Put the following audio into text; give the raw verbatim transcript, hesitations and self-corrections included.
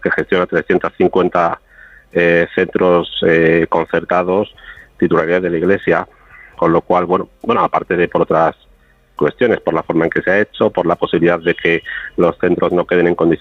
que gestiona trescientos cincuenta eh, centros eh, concertados, titularidad de la Iglesia, con lo cual, bueno, bueno, aparte de por otras cuestiones, por la forma en que se ha hecho, por la posibilidad de que los centros no queden en condiciones